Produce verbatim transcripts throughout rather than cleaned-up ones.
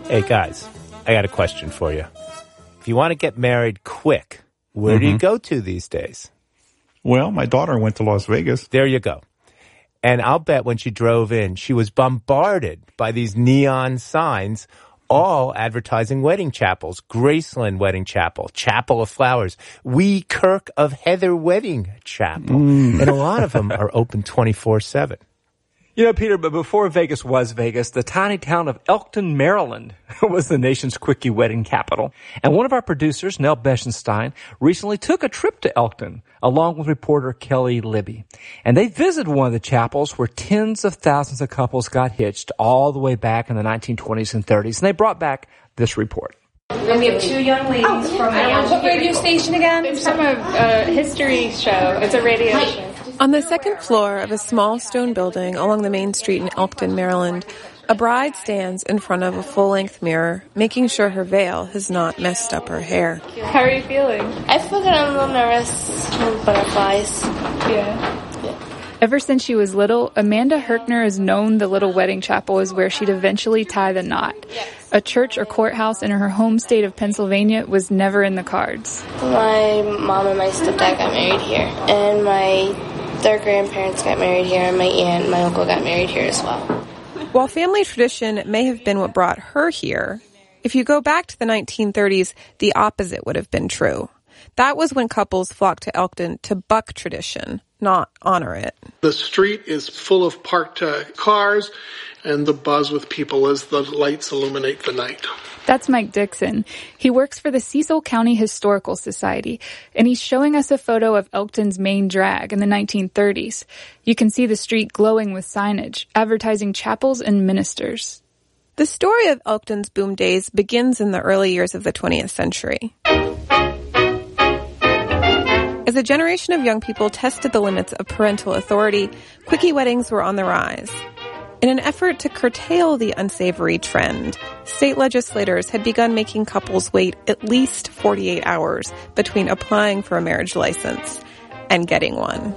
Hey, guys, I got a question for you. If you want to get married quick, where mm-hmm. do you go to these days? Well, my daughter went to Las Vegas. There you go. And I'll bet when she drove in, she was bombarded by these neon signs, all advertising wedding chapels. Graceland Wedding Chapel, Chapel of Flowers, Wee Kirk of Heather Wedding Chapel. Mm. And a lot of them are open twenty-four seven. You know, Peter, but before Vegas was Vegas, the tiny town of Elkton, Maryland was the nation's quickie wedding capital. And one of our producers, Nell Beschenstein, recently took a trip to Elkton, along with reporter Kelly Libby. And they visited one of the chapels where tens of thousands of couples got hitched all the way back in the nineteen twenties and thirties. And they brought back this report. And we have two young ladies oh, from uh, what radio station again? It's from a, a history show. It's a radio show. On the second floor of a small stone building along the main street in Elkton, Maryland, a bride stands in front of a full-length mirror, making sure her veil has not messed up her hair. How are you feeling? I feel good. I'm a little nervous with butterflies. Yeah. yeah. Ever since she was little, Amanda Herkner has known the little wedding chapel is where she'd eventually tie the knot. Yes. A church or courthouse in her home state of Pennsylvania was never in the cards. My mom and my stepdad got married here, and my their grandparents got married here, and my aunt and my uncle got married here as well. While family tradition may have been what brought her here, if you go back to the nineteen thirties, the opposite would have been true. That was when couples flocked to Elkton to buck tradition, not honor it. The street is full of parked uh, cars and the buzz with people as the lights illuminate the night. That's Mike Dixon. He works for the Cecil County Historical Society, and he's showing us a photo of Elkton's main drag in the nineteen thirties. You can see the street glowing with signage, advertising chapels and ministers. The story of Elkton's boom days begins in the early years of the twentieth century. As a generation of young people tested the limits of parental authority, quickie weddings were on the rise. In an effort to curtail the unsavory trend, state legislators had begun making couples wait at least forty-eight hours between applying for a marriage license and getting one.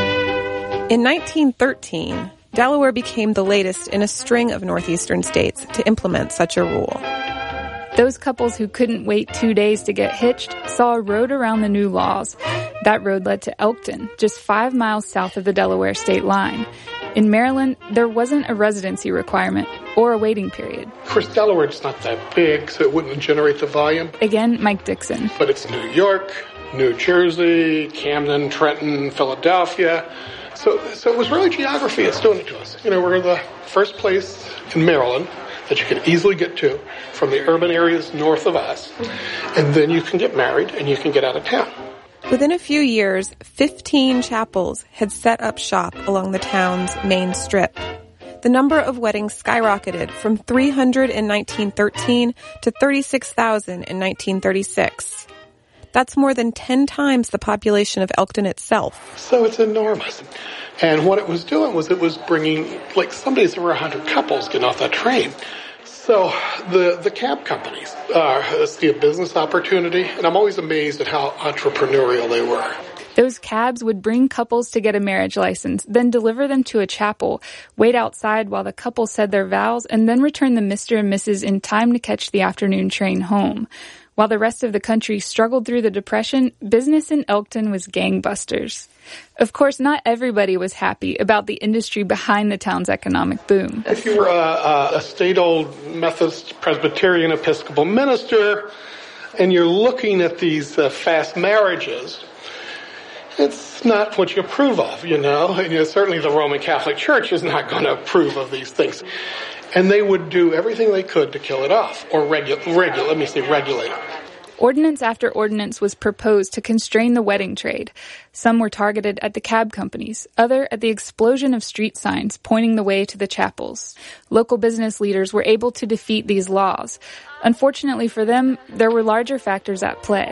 In nineteen thirteen, Delaware became the latest in a string of northeastern states to implement such a rule. Those couples who couldn't wait two days to get hitched saw a road around the new laws. That road led to Elkton, just five miles south of the Delaware state line. In Maryland, there wasn't a residency requirement or a waiting period. Of course, Delaware's not that big, so it wouldn't generate the volume. Again, Mike Dixon. But it's New York, New Jersey, Camden, Trenton, Philadelphia. So, so it was really geography that's doing it to us. You know, we're the first place in Maryland that you can easily get to from the urban areas north of us. And then you can get married and you can get out of town. Within a few years, fifteen chapels had set up shop along the town's main strip. The number of weddings skyrocketed from three hundred in nineteen thirteen to thirty-six thousand in nineteen thirty-six. That's more than ten times the population of Elkton itself. So it's enormous. And what it was doing was it was bringing, like some days there were one hundred couples getting off that train. So the, the cab companies uh, see a business opportunity, and I'm always amazed at how entrepreneurial they were. Those cabs would bring couples to get a marriage license, then deliver them to a chapel, wait outside while the couple said their vows, and then return the Mister and Missus in time to catch the afternoon train home. While the rest of the country struggled through the Depression, business in Elkton was gangbusters. Of course, not everybody was happy about the industry behind the town's economic boom. If you were a, a state-old Methodist Presbyterian Episcopal minister and you're looking at these uh, fast marriages, it's not what you approve of, you know. And, you know, certainly the Roman Catholic Church is not going to approve of these things. And they would do everything they could to kill it off, or regulate, regu- let me say regulate it. Ordinance after ordinance was proposed to constrain the wedding trade. Some were targeted at the cab companies, other at the explosion of street signs pointing the way to the chapels. Local business leaders were able to defeat these laws. Unfortunately for them, there were larger factors at play.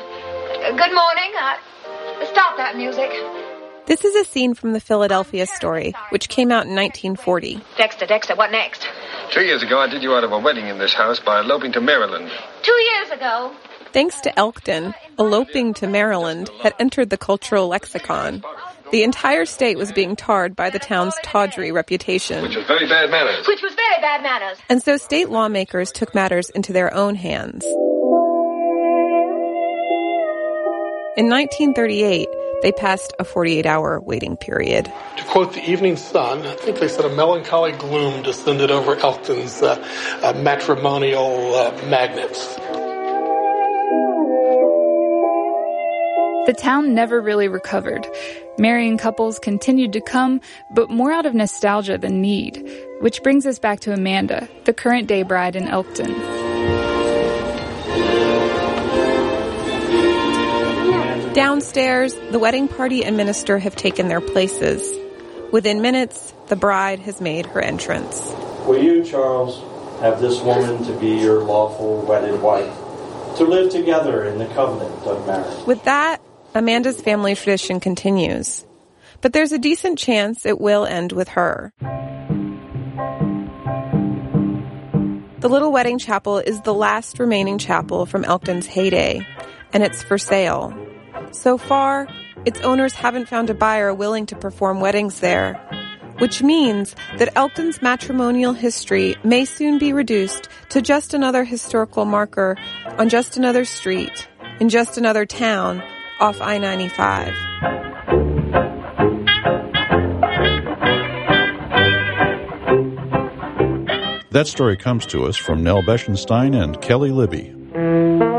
Good morning. Uh, stop that music. This is a scene from the Philadelphia Story, which came out in nineteen forty. Dexter, Dexter, what next? Two years ago, I did you out of a wedding in this house by eloping to Maryland. Two years ago. Thanks to Elkton, eloping to Maryland had entered the cultural lexicon. The entire state was being tarred by the town's tawdry reputation. Which was very bad manners. Which was very bad manners. And so state lawmakers took matters into their own hands. In nineteen thirty-eight, they passed a forty-eight hour waiting period. To quote the Evening Sun, I think they said a melancholy gloom descended over Elkton's uh, uh, matrimonial uh, magnates. The town never really recovered. Marrying couples continued to come, but more out of nostalgia than need, which brings us back to Amanda, the current-day bride in Elkton. Downstairs, the wedding party and minister have taken their places. Within minutes, the bride has made her entrance. Will you, Charles, have this woman to be your lawful wedded wife, to live together in the covenant of marriage? With that, Amanda's family tradition continues. But there's a decent chance it will end with her. The Little Wedding Chapel is the last remaining chapel from Elkton's heyday, and it's for sale. So far, its owners haven't found a buyer willing to perform weddings there, which means that Elkton's matrimonial history may soon be reduced to just another historical marker on just another street, in just another town, off I ninety-five. That story comes to us from Nell Beschenstein and Kelly Libby.